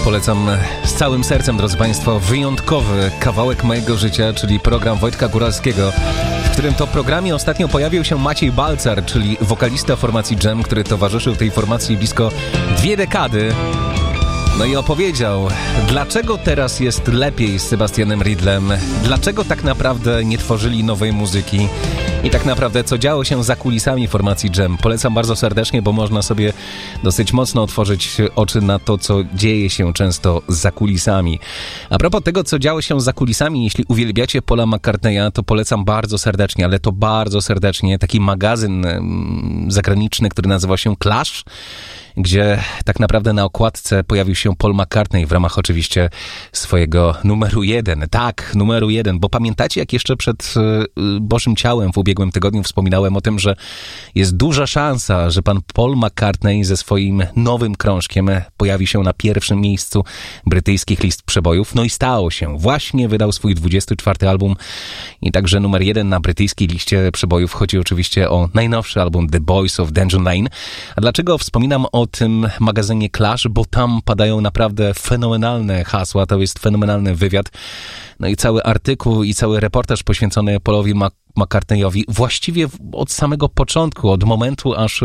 polecam z całym sercem, drodzy Państwo, wyjątkowy kawałek mojego życia, czyli program Wojtka Góralskiego, w którym to programie ostatnio pojawił się Maciej Balcar, czyli wokalista formacji Dżem, który towarzyszył tej formacji blisko 2 dekady. No i opowiedział, dlaczego teraz jest lepiej z Sebastianem Riedlem, dlaczego tak naprawdę nie tworzyli nowej muzyki i tak naprawdę co działo się za kulisami formacji Dżem. Polecam bardzo serdecznie, bo można sobie dosyć mocno otworzyć oczy na to, co dzieje się często za kulisami. A propos tego, co działo się za kulisami, jeśli uwielbiacie Paula McCartneya, to polecam bardzo serdecznie, ale to bardzo serdecznie, taki magazyn zagraniczny, który nazywa się Clash, gdzie tak naprawdę na okładce pojawił się Paul McCartney w ramach oczywiście swojego numeru 1. Tak, numeru 1, bo pamiętacie, jak jeszcze przed Bożym Ciałem w ubiegłym tygodniu wspominałem o tym, że jest duża szansa, że pan Paul McCartney ze swoim nowym krążkiem pojawi się na pierwszym miejscu brytyjskich list przebojów. No i stało się. Właśnie wydał swój 24. album i także numer 1 na brytyjskiej liście przebojów. Chodzi oczywiście o najnowszy album The Boys of Dungeon Lane. A dlaczego wspominam o tym magazynie Clash? Bo tam padają naprawdę fenomenalne hasła, to jest fenomenalny wywiad. No i cały artykuł i cały reportaż poświęcony Paulowi McCartneyowi właściwie od samego początku, od momentu, aż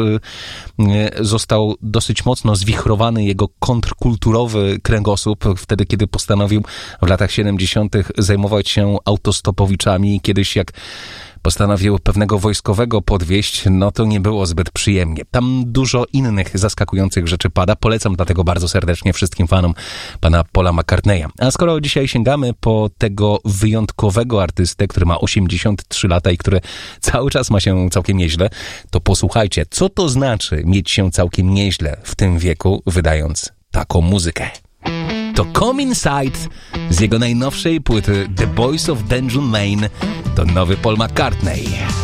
został dosyć mocno zwichrowany jego kontrkulturowy kręgosłup, wtedy kiedy postanowił w latach 70. zajmować się autostopowiczami. Kiedyś jak postanowił pewnego wojskowego podwieźć, no to nie było zbyt przyjemnie. Tam dużo innych zaskakujących rzeczy pada. Polecam dlatego bardzo serdecznie wszystkim fanom pana Paula McCartneya. A skoro dzisiaj sięgamy po tego wyjątkowego artystę, który ma 83 lata i który cały czas ma się całkiem nieźle, to posłuchajcie, co to znaczy mieć się całkiem nieźle w tym wieku, wydając taką muzykę. To Come Inside z jego najnowszej płyty The Boys of Dungeon Lane, to nowy Paul McCartney.